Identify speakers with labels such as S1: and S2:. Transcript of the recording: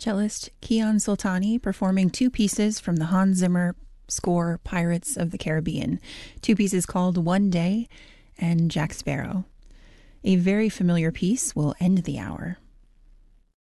S1: Cellist Kian Soltani performing two pieces from the Hans Zimmer score Pirates of the Caribbean, two pieces called One Day and Jack Sparrow. A very familiar piece will end the hour.